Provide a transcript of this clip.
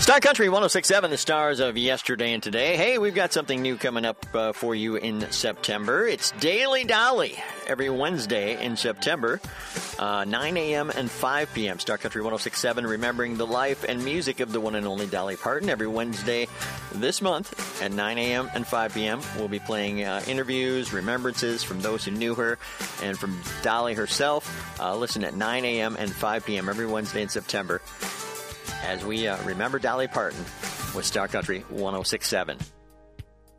Star Country 106.7, the stars of yesterday and today. Hey, we've got something new coming up for you in September. It's Daily Dolly every Wednesday in September, 9 a.m. and 5 p.m. Star Country 106.7, remembering the life and music of the one and only Dolly Parton. Every Wednesday this month at 9 a.m. and 5 p.m. We'll be playing interviews, remembrances from those who knew her, and from Dolly herself. Listen at 9 a.m. and 5 p.m. every Wednesday in September as we remember Dolly Parton with Star Country 106.7.